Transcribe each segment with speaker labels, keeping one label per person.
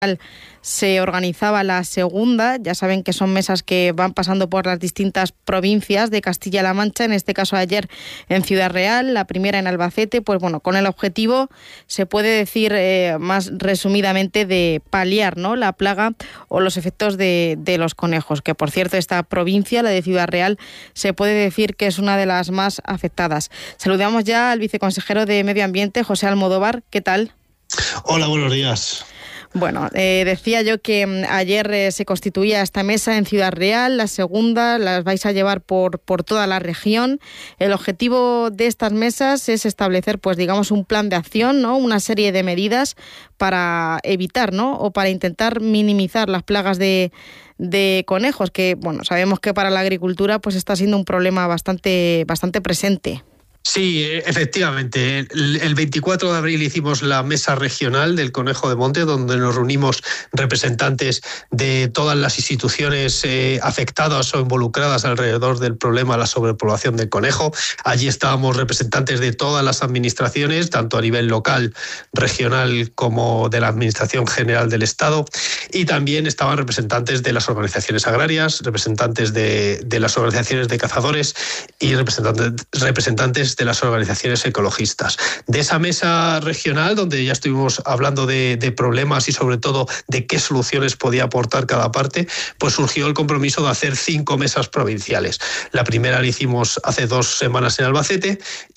Speaker 1: se organizaba la segunda. Ya saben que son mesas que van pasando por las distintas provincias de Castilla-La Mancha, en este caso ayer en Ciudad Real, la primera en Albacete, pues bueno, con el objetivo, se puede decir más resumidamente, de paliar, ¿no?, la plaga o los efectos de los conejos, que por cierto esta provincia, la de Ciudad Real, se puede decir que es una de las más afectadas. Saludamos ya al viceconsejero de Medio Ambiente, José Almodóvar. ¿Qué tal?
Speaker 2: Hola, buenos días.
Speaker 1: Bueno, decía yo que ayer se constituía esta mesa en Ciudad Real, la segunda, las vais a llevar por toda la región. El objetivo de estas mesas es establecer, pues digamos, un plan de acción, ¿no?, una serie de medidas para evitar, ¿no?, o para intentar minimizar las plagas de conejos, que bueno, sabemos que para la agricultura pues está siendo un problema bastante presente.
Speaker 2: Sí, efectivamente. El 24 de abril hicimos la mesa regional del conejo de monte, donde nos reunimos representantes de todas las instituciones afectadas o involucradas alrededor del problema de la sobrepoblación del conejo. Allí estábamos representantes de todas las administraciones, tanto a nivel local, regional, como de la Administración General del Estado. Y también estaban representantes de las organizaciones agrarias, representantes de las organizaciones de cazadores y representantes de las organizaciones ecologistas. De esa mesa regional, donde ya estuvimos hablando de problemas y sobre todo de qué soluciones podía aportar cada parte, pues surgió el compromiso de hacer 5 mesas provinciales. La primera la hicimos hace 2 semanas en Albacete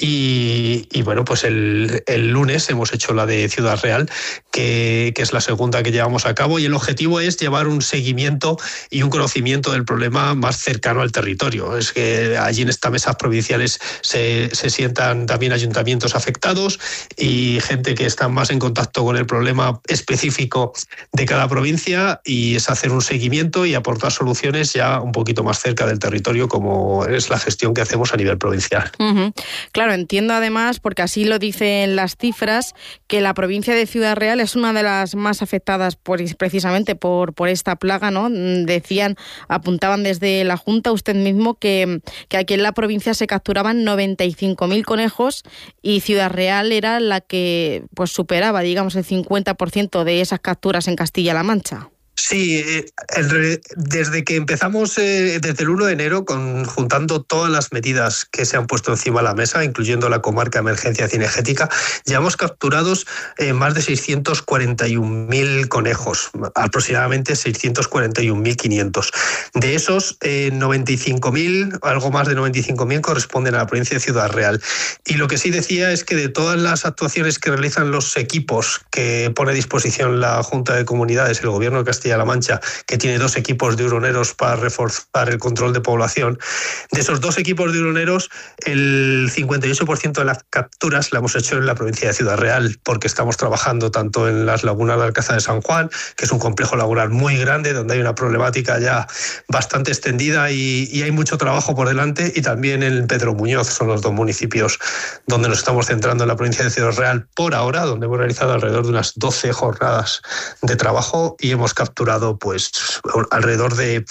Speaker 2: y bueno, pues el lunes hemos hecho la de Ciudad Real, que es la segunda que llevamos a cabo, y el objetivo es llevar un seguimiento y un conocimiento del problema más cercano al territorio. Es que allí en estas mesas provinciales se sientan también ayuntamientos afectados y gente que está más en contacto con el problema específico de cada provincia, y es hacer un seguimiento y aportar soluciones ya un poquito más cerca del territorio, como es la gestión que hacemos a nivel provincial. Uh-huh.
Speaker 1: Claro, entiendo además, porque así lo dicen las cifras, que la provincia de Ciudad Real es una de las más afectadas precisamente por esta plaga, ¿no? Apuntaban desde la Junta, usted mismo, que aquí en la provincia se capturaban 95.000 conejos y Ciudad Real era la que pues superaba, digamos, el 50% de esas capturas en Castilla-La Mancha.
Speaker 2: Sí, desde que empezamos, desde el 1 de enero, juntando todas las medidas que se han puesto encima de la mesa, incluyendo la comarca de emergencia cinegética, ya hemos capturado más de 641.000 conejos, aproximadamente 641.500. De esos, 95.000, algo más de 95.000, corresponden a la provincia de Ciudad Real. Y lo que sí decía es que de todas las actuaciones que realizan los equipos que pone a disposición la Junta de Comunidades, el Gobierno de Castilla-La Mancha, que tiene 2 equipos de huroneros para reforzar el control de población. De esos 2 equipos de huroneros, el 58% de las capturas la hemos hecho en la provincia de Ciudad Real, porque estamos trabajando tanto en las lagunas de Alcázar de San Juan, que es un complejo lagunar muy grande, donde hay una problemática ya bastante extendida y hay mucho trabajo por delante, y también en Pedro Muñoz. Son los 2 municipios donde nos estamos centrando en la provincia de Ciudad Real por ahora, donde hemos realizado alrededor de unas 12 jornadas de trabajo y hemos capturado pues alrededor del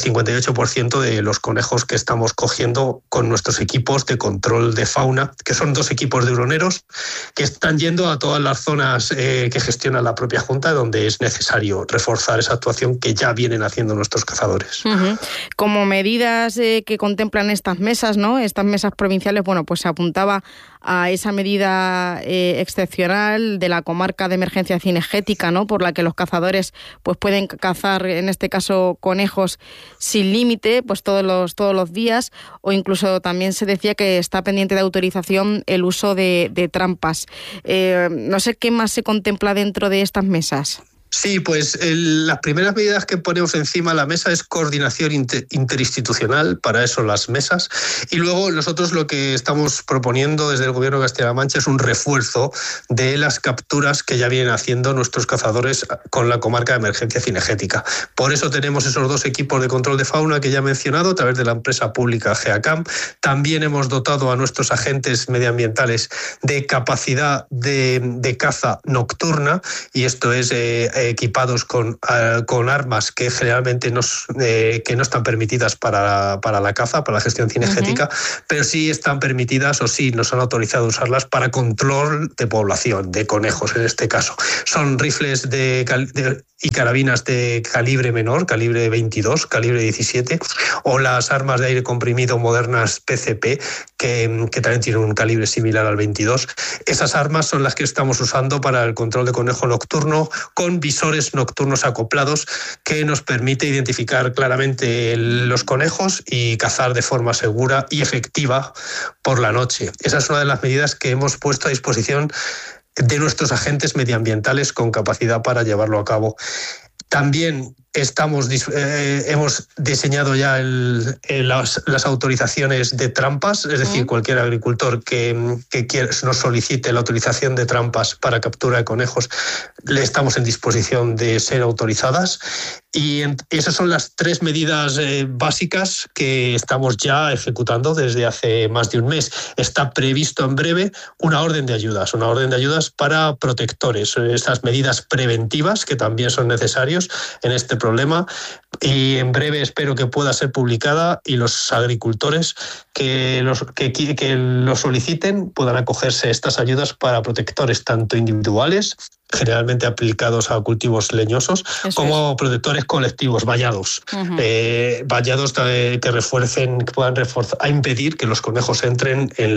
Speaker 2: 58% de los conejos que estamos cogiendo con nuestros equipos de control de fauna, que son 2 equipos de huroneros que están yendo a todas las zonas que gestiona la propia Junta, donde es necesario reforzar esa actuación que ya vienen haciendo nuestros cazadores.
Speaker 1: Uh-huh. Como medidas que contemplan estas mesas, ¿no?, estas mesas provinciales, bueno, pues se apuntaba a esa medida excepcional de la comarca de emergencia cinegética, ¿no?, por la que los cazadores pues pueden cazar, en este caso, conejos sin límite, pues todos los días, o incluso también se decía que está pendiente de autorización el uso de trampas. No sé qué más se contempla dentro de estas mesas.
Speaker 2: Sí, pues las primeras medidas que ponemos encima de la mesa es coordinación interinstitucional, para eso las mesas, y luego nosotros lo que estamos proponiendo desde el Gobierno de Castilla-La Mancha es un refuerzo de las capturas que ya vienen haciendo nuestros cazadores con la comarca de emergencia cinegética. Por eso tenemos esos 2 equipos de control de fauna que ya he mencionado a través de la empresa pública GEACAM. También hemos dotado a nuestros agentes medioambientales de capacidad de caza nocturna, y esto es equipados con armas que generalmente que no están permitidas para la caza, para la gestión cinegética, pero sí están permitidas o sí nos han autorizado usarlas para control de población, de conejos en este caso. Son rifles y carabinas de calibre menor, calibre 22, calibre 17, o las armas de aire comprimido modernas PCP, que también tienen un calibre similar al 22. Esas armas son las que estamos usando para el control de conejo nocturno, con visores nocturnos acoplados que nos permite identificar claramente los conejos y cazar de forma segura y efectiva por la noche. Esa es una de las medidas que hemos puesto a disposición de nuestros agentes medioambientales con capacidad para llevarlo a cabo. También hemos diseñado ya las autorizaciones de trampas, es decir, cualquier agricultor que nos solicite la autorización de trampas para captura de conejos, le estamos en disposición de ser autorizadas. Y esas son las 3 medidas básicas que estamos ya ejecutando desde hace más de un mes. Está previsto en breve una orden de ayudas para protectores, esas medidas preventivas que también son necesarios en este problema, y en breve espero que pueda ser publicada y los agricultores que lo soliciten puedan acogerse a estas ayudas para protectores tanto individuales, generalmente aplicados a cultivos leñosos, como protectores colectivos, vallados. Vallados que puedan reforzar, a impedir que los conejos entren en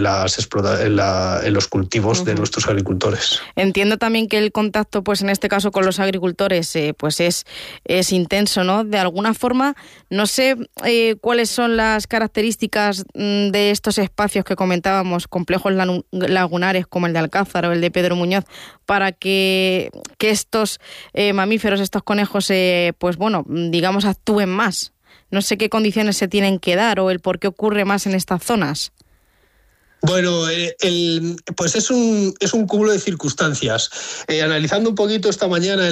Speaker 2: los cultivos de nuestros agricultores.
Speaker 1: Entiendo también que el contacto, pues en este caso con los agricultores, pues es intenso, ¿no? De alguna forma, no sé cuáles son las características de estos espacios que comentábamos, complejos lagunares como el de Alcázar o el de Pedro Muñoz, para que estos mamíferos, estos conejos, pues bueno, digamos, actúen más. No sé qué condiciones se tienen que dar o el por qué ocurre más en estas zonas.
Speaker 2: Bueno, pues es un cúmulo de circunstancias. Analizando un poquito esta mañana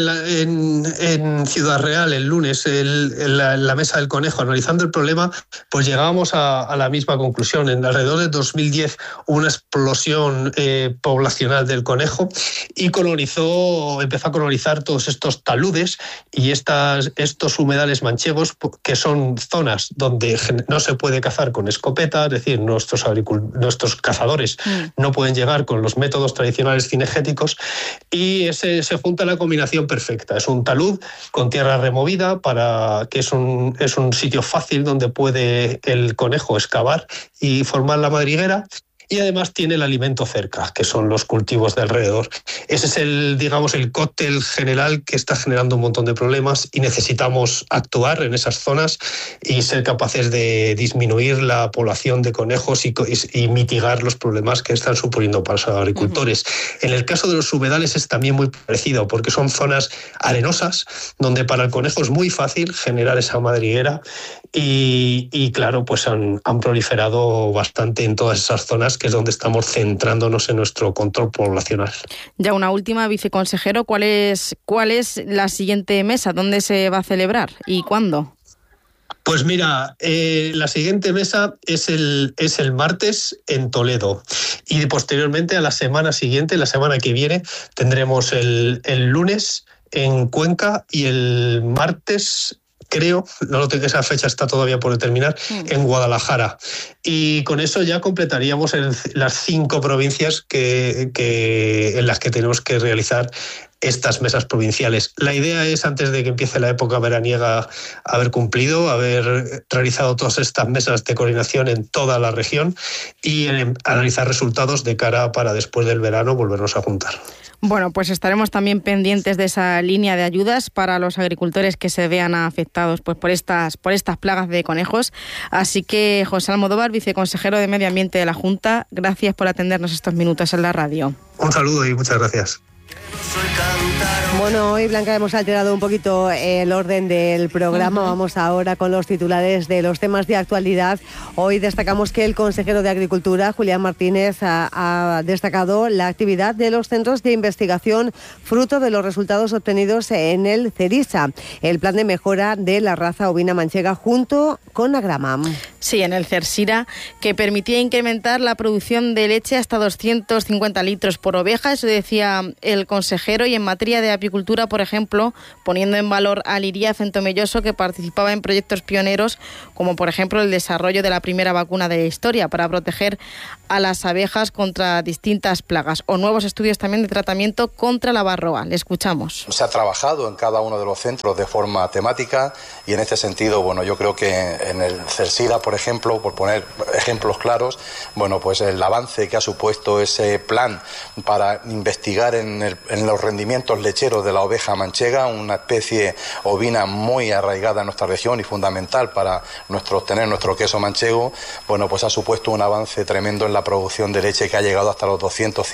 Speaker 2: en Ciudad Real, el lunes, en la Mesa del Conejo, analizando el problema, pues llegábamos a la misma conclusión. En alrededor de 2010 hubo una explosión poblacional del conejo y empezó a colonizar todos estos taludes y estos humedales manchegos, que son zonas donde no se puede cazar con escopeta, es decir, nuestros cazadores no pueden llegar con los métodos tradicionales cinegéticos, y se junta la combinación perfecta. Es un talud con tierra removida, que es un sitio fácil donde puede el conejo excavar y formar la madriguera. Y además tiene el alimento cerca, que son los cultivos de alrededor. Ese es el cóctel general que está generando un montón de problemas, y necesitamos actuar en esas zonas y ser capaces de disminuir la población de conejos y mitigar los problemas que están suponiendo para los agricultores. En el caso de los humedales es también muy parecido, porque son zonas arenosas donde para el conejo es muy fácil generar esa madriguera, y claro, pues han proliferado bastante en todas esas zonas, que es donde estamos centrándonos en nuestro control poblacional. Ya una última, viceconsejero, ¿cuál es la siguiente mesa? ¿Dónde se va a celebrar y cuándo? Pues mira, la siguiente mesa es el martes en Toledo, y posteriormente a la semana siguiente, la semana que viene, tendremos el lunes en Cuenca y el martes, creo, no lo tengo, esa fecha está todavía por determinar, en Guadalajara. Y con eso ya completaríamos las 5 provincias en las que tenemos que realizar estas mesas provinciales. La idea es, antes de que empiece la época veraniega, haber realizado todas estas mesas de coordinación en toda la región y analizar resultados de cara para después del verano volvernos a juntar. Bueno, pues estaremos también pendientes de esa línea de ayudas para los agricultores que se vean afectados pues por estas plagas de conejos. Así que, José Almodóvar, viceconsejero de Medio Ambiente de la Junta, gracias por atendernos estos minutos en la radio. Un saludo y muchas gracias.
Speaker 3: Bueno, hoy, Blanca, hemos alterado un poquito el orden del programa. Vamos ahora con los titulares de los temas de actualidad. Hoy destacamos que el consejero de Agricultura, Julián Martínez, ha destacado la actividad de los centros de investigación fruto de los resultados obtenidos en el CERISA, el plan de mejora de la raza ovina manchega junto con Agrama.
Speaker 1: Sí, en el CERSIRA, que permitía incrementar la producción de leche hasta 250 litros por oveja, eso decía el consejero, y en materia de apicultura, por ejemplo, poniendo en valor a Liria Centomelloso, que participaba en proyectos pioneros, como por ejemplo el desarrollo de la primera vacuna de la historia para proteger a las abejas contra distintas plagas, o nuevos estudios también de tratamiento contra la varroa. Le escuchamos.
Speaker 4: Se ha trabajado en cada uno de los centros de forma temática y en este sentido, bueno, yo creo que en el CERSIDA, por ejemplo, por poner ejemplos claros, bueno, pues el avance que ha supuesto ese plan para investigar en los rendimientos lecheros de la oveja manchega, una especie ovina muy arraigada en nuestra región y fundamental para obtener nuestro queso manchego, bueno, pues ha supuesto un avance tremendo en la producción de leche que ha llegado hasta los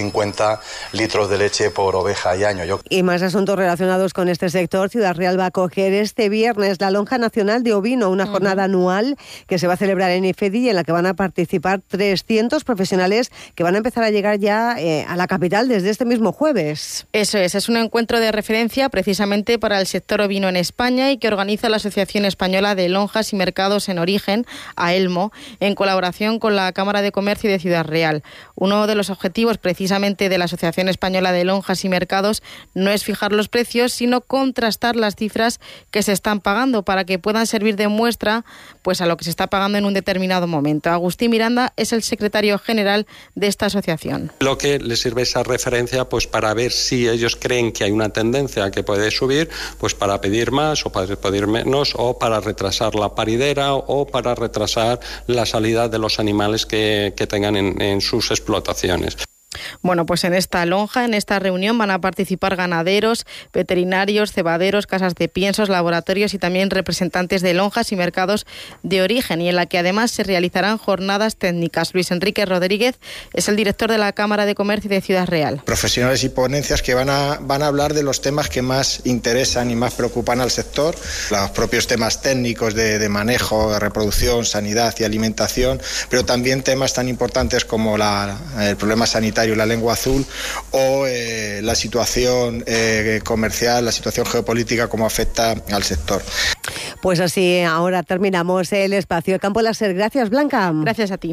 Speaker 4: 250 litros de leche por oveja y año.
Speaker 3: Y más asuntos relacionados con este sector. Ciudad Real va a acoger este viernes la Lonja Nacional de Ovino, una jornada anual que se va a celebrar en IFEDI y en la que van a participar 300 profesionales que van a empezar a llegar ya a la capital desde este mismo jueves.
Speaker 1: Eso es un encuentro de referencia precisamente para el sector ovino en España y que organiza la Asociación Española de Lonjas y Mercados en Origen, AELMO, en colaboración con la Cámara de Comercio de Ciudad Real. Uno de los objetivos precisamente de la Asociación Española de Lonjas y Mercados no es fijar los precios, sino contrastar las cifras que se están pagando para que puedan servir de muestra pues a lo que se está pagando en un determinado momento. Agustín Miranda es el secretario general de esta asociación.
Speaker 5: Lo que les sirve esa referencia pues para ver si ellos creen que hay una tendencia que puede subir, pues para pedir más o para pedir menos, o para retrasar la paridera o para retrasar la salida de los animales que tengan en sus explotaciones.
Speaker 1: Bueno, pues en esta lonja, en esta reunión van a participar ganaderos, veterinarios, cebaderos, casas de piensos, laboratorios y también representantes de lonjas y mercados de origen, y en la que además se realizarán jornadas técnicas. Luis Enrique Rodríguez es el director de la Cámara de Comercio de Ciudad Real.
Speaker 6: Profesionales y ponencias que van a hablar de los temas que más interesan y más preocupan al sector, los propios temas técnicos de manejo, de reproducción, sanidad y alimentación, pero también temas tan importantes como el problema sanitario, la lengua azul, o la situación comercial, la situación geopolítica, cómo afecta al sector.
Speaker 3: Pues así, ahora terminamos el espacio de Campo Láser. Gracias, Blanca.
Speaker 1: Gracias a ti.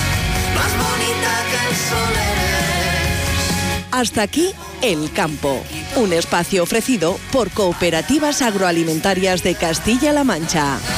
Speaker 7: Más bonita que el sol eres.
Speaker 8: Hasta aquí El Campo, un espacio ofrecido por Cooperativas Agroalimentarias de Castilla-La Mancha.